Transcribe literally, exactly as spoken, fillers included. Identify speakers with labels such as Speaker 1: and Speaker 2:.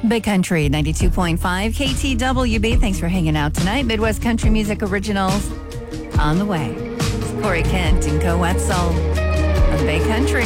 Speaker 1: Big Country ninety-two point five K T W B. Thanks for hanging out tonight. Midwest Country Music Originals on the way. It's Corey Kent and Co Wetzel on Big Country.